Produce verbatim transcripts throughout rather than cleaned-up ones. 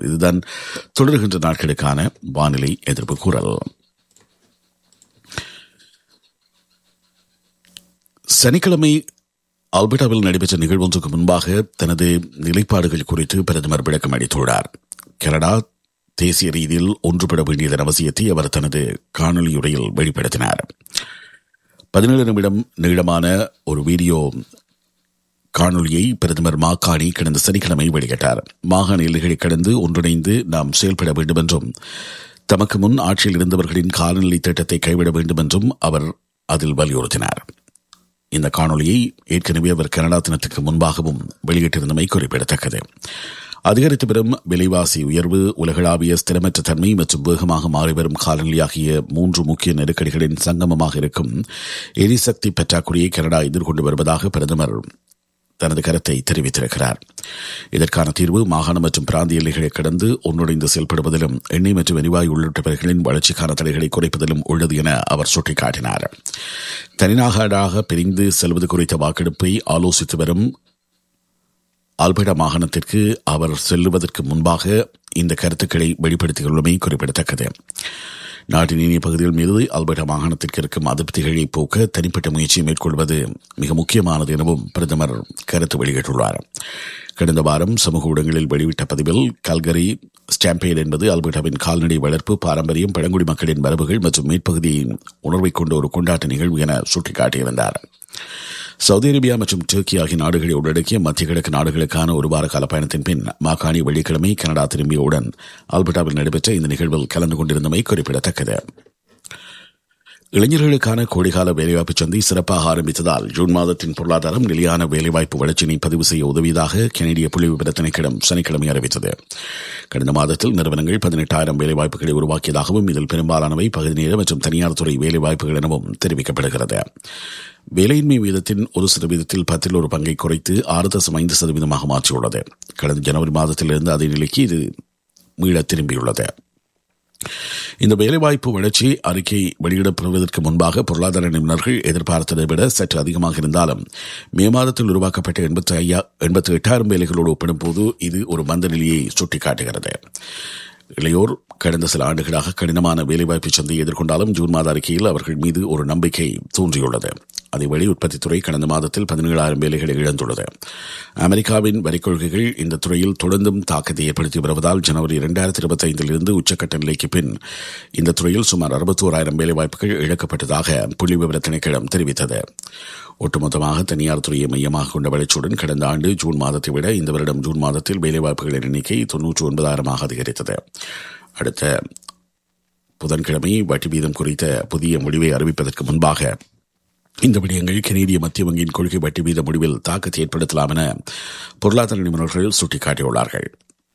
இதுதான் தொடர்கின்ற நாட்களுக்கான வானிலை எதிர்ப்பு கூறல். சனிக்கிழமை ஆல்பர்டாவில் நடைபெற்ற நிகழ்வொன்றுக்கு முன்பாக தனது நிலைப்பாடுகள் குறித்து பிரதமர் விளக்கம் அளித்துள்ளார். கனடா தேசிய ரீதியில் ஒன்றுபட வேண்டியதன் அவசியத்தை அவர் தனது காணொலியுரையில் வெளிப்படுத்தினார். பதினேழு நிமிடம் நீளமான ஒரு வீடியோ காணொலியை பிரதமர் மாகாணி கடந்த சனிக்கிழமை வெளியிட்டார். மாகாண எல்லைகளை கடந்து ஒன்றிணைந்து நாம் செயல்பட வேண்டும் என்றும் தமக்கு முன் ஆட்சியில் இருந்தவர்களின் காலநிலை திட்டத்தை கைவிட வேண்டும் என்றும் அவர் அதில் வலியுறுத்தினார். இந்த காணொலியை ஏற்கனவே அவர் கனடா தினத்துக்கு முன்பாகவும் வெளியிட்டிருந்தமை குறிப்பிடத்தக்கது. அதிகரித்து வரும் விலைவாசி உயர்வு, உலகளாவிய ஸ்திரமற்ற தன்மை மற்றும் வேகமாக மாறிவரும் காலநிலை ஆகிய மூன்று முக்கிய நெருக்கடிகளின் சங்கமமாக இருக்கும் எரிசக்தி பற்றாக்குறையை கனடா எதிர்கொண்டு வருவதாக பிரதமர் தனது கருத்தை தெரிவித்திருக்கிறார். இதற்கான தீர்வு மாகாண மற்றும் பிராந்திய எல்லைகளை கடந்து ஒன்றிணைந்து செயல்படுவதிலும் எண்ணெய் மற்றும் எரிவாயு உள்ளிட்டவர்களின் வளர்ச்சிக்கான தடைகளை குறைப்பதிலும் உள்ளது என அவர் சுட்டிக்காட்டினார். தனிநாடாக பிரிந்து செல்வது குறித்த வாக்கெடுப்பை ஆலோசித்து வரும் ஆல்பர்டா மாகாணத்திற்கு அவர் செல்லுவதற்கு முன்பாக இந்த கருத்துக்களை வெளிப்படுத்தியுள்ளமை குறிப்பிடத்தக்கது. நாட்டின் இனிய பகுதிகள் மீது ஆல்பர்டா மாகாணத்திற்கு இருக்கும் அதிருப்திகளை போக்க தனிப்பட்ட முயற்சியை மேற்கொள்வது மிக முக்கியமானது எனவும் பிரதமர் கருத்து வெளியிட்டுள்ளார். கடந்த வாரம் சமூக ஊடகங்களில் வெளியிட்ட பதிவில் கல்கரி ஸ்டாம்பேட் என்பது ஆல்பர்டாவின் கால்நடை வளர்ப்பு பாரம்பரியம், பழங்குடி மக்களின் மரபுகள் மற்றும் மேற்பகுதியின் உணர்வை கொண்ட ஒரு கொண்டாட்ட நிகழ்வு என சுட்டிக்காட்டியிருந்தார். சவுதி அரேபியா மற்றும் டர்க்கி ஆகிய நாடுகளை உள்ளடக்கிய மத்திய கிழக்கு நாடுகளுக்கான ஒரு வார கால பயணத்தின் பின் மாகாணி வெள்ளிக்கிழமை கனடா திரும்பியவுடன் ஆல்பர்டாவில் நடைபெற்ற இந்த நிகழ்வில் கலந்து கொண்டிருந்தமை குறிப்பிடத்தக்கது. இளைஞர்களுக்கான கோடைகால வேலைவாய்ப்பு சந்தை சிறப்பாக ஆரம்பித்ததால் ஜூன் மாதத்தின் பொருளாதாரம் நிலையான வேலைவாய்ப்பு வளர்ச்சியினை பதிவு செய்ய உதவியதாக கனடிய புள்ளி விவர திணைக்களம் சனிக்கிழமை அறிவித்தது. கடந்த மாதத்தில் நிறுவனங்கள் பதினெட்டாயிரம் வேலைவாய்ப்புகளை உருவாக்கியதாகவும் இதில் பெரும்பாலானவை பகுதி நேர மற்றும் தனியார் துறை வேலைவாய்ப்புகள் எனவும் தெரிவிக்கப்படுகிறது. வேலையின்மை வீதத்தின் ஒரு சதவீதத்தில் பத்தில் ஒரு பங்கை குறைத்து ஆறு தசம் ஐந்து சதவீதமாக மாற்றியுள்ளது. கடந்த ஜனவரி மாதத்திலிருந்து அதே நிலைக்கு இது மீள திரும்பியுள்ளது. இந்த வேலைவாய்ப்பு வளர்ச்சி அறிக்கை வெளியிடப்படுவதற்கு முன்பாக பொருளாதார நிபுணர்கள் எதிர்பார்த்ததை விட சற்று அதிகமாக இருந்தாலும் மே மாதத்தில் உருவாக்கப்பட்ட எண்பத்தி ஐயா எண்பத்தி எட்டாயிரம் வேலைகளோடு ஒப்பிடும்போது இது ஒரு மந்த நிலையை சுட்டிக்காட்டுகிறது. இளையோர் கடந்த சில ஆண்டுகளாக கடினமான வேலைவாய்ப்பு சந்தையை எதிர்கொண்டாலும் ஜூன் மாத அறிக்கையில் அவர்கள் மீது ஒரு நம்பிக்கை தோன்றியுள்ளது. அதேவேளை உற்பத்தித்துறை கடந்த மாதத்தில் பதினேழாயிரம் வேலைகளை இழந்துள்ளது. அமெரிக்காவின் வரிக் கொள்கைகள் இந்த துறையில் தொடர்ந்தும் தாக்கத்தை ஏற்படுத்தி வருவதால் ஜனவரி இரண்டாயிரத்தி இருபத்தி ஐந்தில் இருந்து உச்சக்கட்ட நிலைக்கு பின் இந்த துறையில் சுமார் அறுபத்தோராயிரம் வேலைவாய்ப்புகள் இழக்கப்பட்டதாக புள்ளி விவர திணைக்களம் தெரிவித்தது. ஒட்டுமொத்தமாக தனியார் துறையை மையமாக கொண்ட வளர்ச்சியுடன் கடந்த ஆண்டு ஜூன் மாதத்தை விட இந்த வருடம் ஜூன் மாதத்தில் வேலைவாய்ப்புகளின் எண்ணிக்கை தொன்னூற்றி ஒன்பதாயிரமாக அதிகரித்தது. அடுத்த புதன்கிழமை வட்டி வீதம் குறித்த புதிய முடிவை அறிவிப்பதற்கு முன்பாக இந்த விடயங்கள் கனேடிய மத்திய வங்கியின் கொள்கை வட்டி வீத முடிவில் தாக்கத்தை ஏற்படுத்தலாம் என பொருளாதார நிபுணர்கள் சுட்டிக்காட்டியுள்ளார்கள்.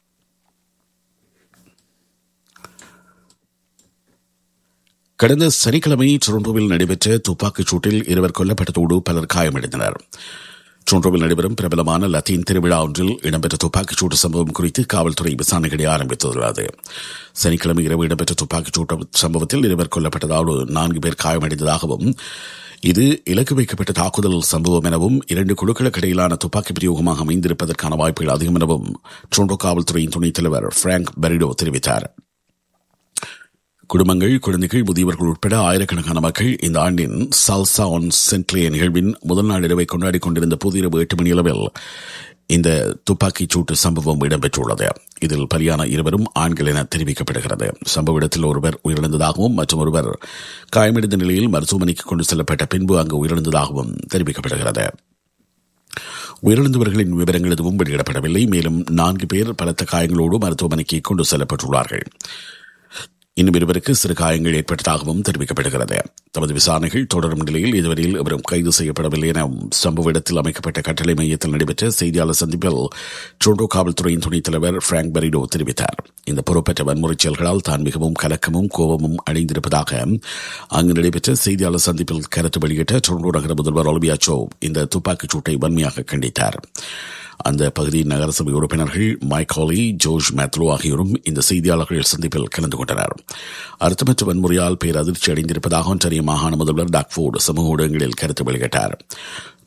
கடந்த சனிக்கிழமை டொரண்டோவில் நடைபெற்ற துப்பாக்கிச் சூட்டில் இருவர் கொல்லப்பட்டதோடு பலர் காயமடைந்தனர். டொரண்டோவில் நடைபெறும் பிரபலமான லத்தீன் திருவிழா ஒன்றில் இடம்பெற்ற துப்பாக்கிச் சூட்டு சம்பவம் குறித்து காவல்துறை விசாரணைகளை ஆரம்பித்துள்ளது. சனிக்கிழமை இரவு இடம்பெற்ற துப்பாக்கிச் சூட்டு சம்பவத்தில் இருவர் கொல்லப்பட்டதோடு நான்கு பேர் காயமடைந்ததாகவும் இது இலக்கு வைக்கப்பட்ட தாக்குதல் சம்பவம் எனவும் இரண்டு குழுக்களுக்கு இடையிலான துப்பாக்கி பிரயோகமாக அமைந்திருப்பதற்கான வாய்ப்புகள் அதிகம் எனவும் டொரண்டோ காவல்துறையின் துணைத் தலைவர் பிராங்க் பெரிடோ தெரிவித்தார். குடும்பங்கள், குழந்தைகள், முதியவர்கள் உட்பட ஆயிரக்கணக்கான மக்கள் இந்த ஆண்டின் சால்சா ஆன் சென்ட்லே நிகழ்வின் முதல் நாள் இரவை கொண்டாடி கொண்டிருந்த பொது இரவு எட்டு மணி அளவில் இந்த துப்பாக்கிச் சூட்டு சம்பவம் இடம்பெற்றுள்ளது. இதில் பலியான இருவரும் ஆண்கள் என தெரிவிக்கப்படுகிறது. சம்பவ இடத்தில் ஒருவர் உயிரிழந்ததாகவும் மற்றும் ஒருவர் காயமடைந்த நிலையில் மருத்துவமனைக்கு கொண்டு செல்லப்பட்ட பின்பு அங்கு உயிரிழந்ததாகவும் தெரிவிக்கப்படுகிறது. உயிரிழந்தவர்களின் விவரங்கள் எதுவும் வெளியிடப்படவில்லை. மேலும் நான்கு பேர் பலத்த காயங்களோடு மருத்துவமனைக்கு கொண்டு செல்லப்பட்டுள்ளார்கள். இன்னும் இருவருக்கு சிறு காயங்கள் ஏற்பட்டதாகவும் தெரிவிக்கப்படுகிறது. தமது விசாரணைகள் தொடரும் நிலையில் இதுவரையில் எவரும் கைது செய்யப்படவில்லை என சம்பவ இடத்தில் அமைக்கப்பட்ட கட்டளை மையத்தில் நடைபெற்ற செய்தியாளர் சந்திப்பில் டொரண்டோ காவல்துறையின் துணைத் தலைவர் பிராங்க் பெரிடோ தெரிவித்தார். இந்த பொறுப்பற்ற வன்முறை செயல்களால் தான் மிகவும் கலக்கமும் கோபமும் அடைந்திருப்பதாக அங்கு நடைபெற்ற செய்தியாளர் சந்திப்பில் கருத்து வெளியிட்ட டொரண்டோ நகர முதல்வர் ஒலிவியா சோ இந்த துப்பாக்கிச் சூட்டை வன்மையாக கண்டித்தார். அந்த பகுதியின் நகரசபை உறுப்பினர்கள் மைக் ஹாலி, ஜோர்ஜ் மேத்லோ ஆகியோரும் இந்த செய்தியாளர்கள் சந்திப்பில் கலந்து கொண்டனர். அர்த்தமற்ற வன்முறையால் பேரதிர்ச்சி அடைந்திருப்பதாக ஒன்றிய மாகாண முதல்வர் டாக்ஃபோர்டு சமூக ஊடகங்களில் கருத்து வெளியிட்டார்.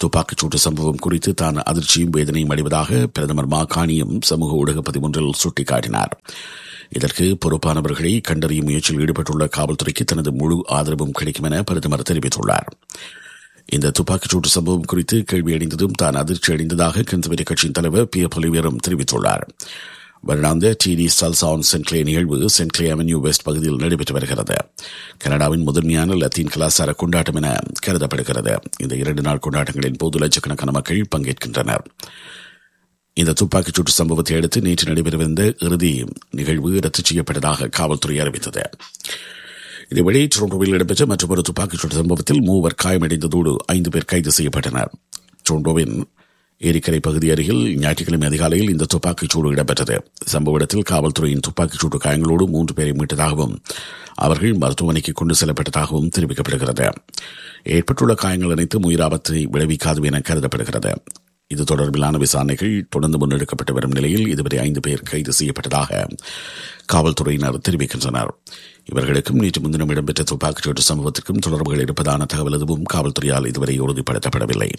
துப்பாக்கிச்சூட்டு சம்பவம் குறித்து தான் அதிர்ச்சியும் வேதனையும் அடைவதாக பிரதமர் மாகாணியும் சமூக ஊடக பதிவொன்றில் சுட்டிக்காட்டினார். இதற்கு பொறுப்பானவர்களை கண்டறியும் முயற்சியில் ஈடுபட்டுள்ள காவல்துறைக்கு தனது முழு ஆதரவும் கிடைக்கும் என பிரதமர் தெரிவித்துள்ளார். இந்த துப்பாக்கிச்சூட்டு சம்பவம் குறித்து கேள்வி அடைந்ததும் தான் அதிர்ச்சி அடைந்ததாக கன்சர்வேட்டிவ் கட்சியின் தலைவர் பியர் பொலிவியரும் தெரிவித்துள்ளார். வருடாந்த டிடி சல்சான் சென்ட்லே நிகழ்வு சென்ட்லே அவென்யூ வெஸ்ட் பகுதியில் நடைபெற்று வருகிறது. கனடாவின் முதன்மையான லத்தீன் கலாச்சார கொண்டாட்டம் என கருதப்படுகிறது. இந்த இரண்டு நாள் கொண்டாட்டங்களின் போது லட்சக்கணக்கான மக்கள் பங்கேற்கின்றனர். இந்த துப்பாக்கிச்சூட்டு சம்பவத்தை அடுத்து நேற்று நடைபெறவிருந்த இறுதி நிகழ்வு ரத்து செய்யப்பட்டதாக காவல்துறை அறிவித்தது. இதேவேளை டொரண்டோவில் இடம்பெற்ற மற்றொரு துப்பாக்கிச்சூட்டு சம்பவத்தில் மூவர் காயமடைந்ததோடு ஐந்து பேர் கைது செய்யப்பட்டனர். டொரண்டோவின் ஏரிக்கரை பகுதி அருகில் ஞாயிற்றுக்கிழமை அதிகாலையில் இந்த துப்பாக்கிச்சூடு இடம்பெற்றது. சம்பவ இடத்தில் காவல்துறையின் துப்பாக்கிச்சூட்டு காயங்களோடு மூன்று பேரை மீட்டதாகவும் அவர்கள் மருத்துவமனைக்கு கொண்டு செல்லப்பட்டதாகவும் தெரிவிக்கப்படுகிறது. ஏற்பட்டுள்ள காயங்கள் அனைத்தும் உயிராபத்தை விளைவிக்காது என கருதப்படுகிறது. இது தொடர்பிலான விசாரணைகள் தொடர்ந்து முன்னெடுக்கப்பட்டு வரும் நிலையில் இதுவரை ஐந்து பேர் கைது செய்யப்பட்டதாக காவல்துறையினர் தெரிவிக்கின்றனர். இவர்களுக்கும் நேற்று முன்தினம் இடம்பெற்ற துப்பாக்கிச்சூட்டு சம்பவத்திற்கும் தொடர்புகள் இருப்பதான தகவல் எதுவும் காவல்துறையால் இதுவரை உறுதிப்படுத்தப்படவில்லை.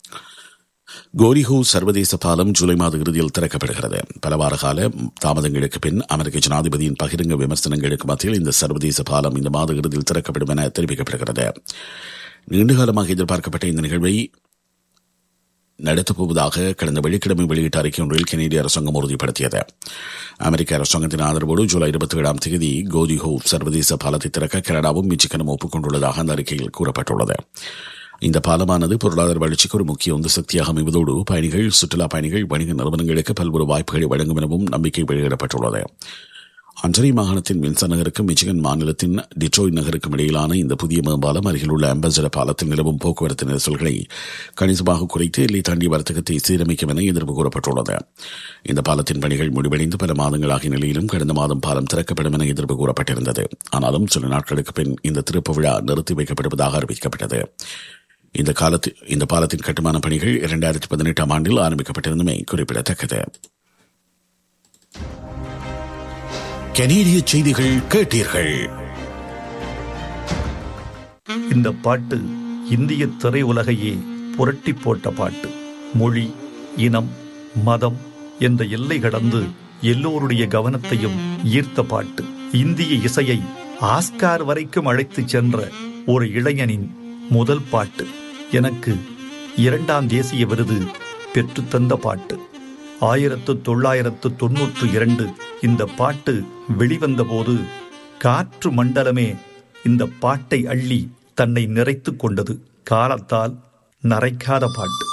கோரிஹூ சர்வதேச பாலம் ஜூலை மாத இறுதியில் திறக்கப்படுகிறது. பல வார கால தாமதங்களுக்கு பின் அமெரிக்க ஜனாதிபதியின் பகிரங்க விமர்சனங்களுக்கு மத்தியில் இந்த சர்வதேச பாலம் இந்த மாத இறுதியில் திறக்கப்படும் என தெரிவிக்கப்படுகிறது. நீண்டகாலமாக எதிர்பார்க்கப்பட்ட இந்த நிகழ்வை நடத்தப்போவதாக கடந்த வெள்ளிக்கிழமை வெளியிட்ட அறிக்கை ஒன்றில் கனேடிய அரசாங்கம் உறுதிப்படுத்தியது. அமெரிக்க அரசாங்கத்தின் ஆதரவோடு ஜூலை இருபத்தி ஏழாம் தேதி கோரிஹூ சர்வதேச பாலத்தை திறக்க கனடாவும் மிச்சிகனும் ஒப்புக்கொண்டுள்ளதாக அந்த அறிக்கையில் கூறப்பட்டுள்ளது. இந்த பாலமானது பொருளாதார வளர்ச்சிக்கு ஒரு முக்கிய உந்து சக்தியாக அமைவதோடு பயணிகள், சுற்றுலா பயணிகள், வணிக நிறுவனங்களுக்கு பல்வேறு வாய்ப்புகளை வழங்கும் எனவும் நம்பிக்கை வெளியிடப்பட்டுள்ளது. அண்டரி மாகாணத்தின் வின்சன் நகருக்கும் மிச்சிகன் மாநிலத்தின் டிட்ரோயிட் நகருக்கும் இடையிலான இந்த புதிய மேம்பாலம் அருகில் உள்ள அம்பாசடர் பாலத்தில் நிலவும் போக்குவரத்து நெரிசல்களை கணிசமாக குறைத்து எல்லை தாண்டிய வர்த்தகத்தை சீரமைக்கும் என எதிர்ப்பு கூறப்பட்டுள்ளது. இந்த பாலத்தின் பணிகள் முடிவடைந்து பல மாதங்களாகிய நிலையிலும் கடந்த மாதம் பாலம் திறக்கப்படும் என எதிர்ப்பு கூறப்பட்டிருந்தது. ஆனாலும் சில நாட்களுக்கு பின் இந்த திறப்பு விழா நிறுத்தி வைக்கப்படுவதாக அறிவிக்கப்பட்டது. இந்த காலத்தில் இந்த பாலத்தின் கட்டுமான பணிகள் இரண்டாயிரத்தி பதினெட்டாம் ஆண்டில் ஆரம்பிக்கப்பட்டிருந்தமை குறிப்பிடத்தக்கது. கனேடிய செய்திகள் கேட்டீர்கள். இந்த பாட்டு இந்திய திரையுலகையே புரட்டி போட்ட பாட்டு. மொழி, இனம், மதம் என்ற எல்லை கடந்து எல்லோருடைய கவனத்தையும் ஈர்த்த பாட்டு. இந்திய இசையை ஆஸ்கார் வரைக்கும் அழைத்துச் சென்ற ஒரு இளைஞனின் முதல் பாட்டு. எனக்கு இரண்டாம் தேசிய விருது பெற்றுத்தந்த பாட்டு. ஆயிரத்து தொள்ளாயிரத்து தொன்னூற்று இரண்டு இந்த பாட்டு வெளிவந்த போது காற்று மண்டலமே இந்த பாட்டை அள்ளி தன்னை நிறைத்து கொண்டது. காலத்தால் நரைக்காத பாட்டு.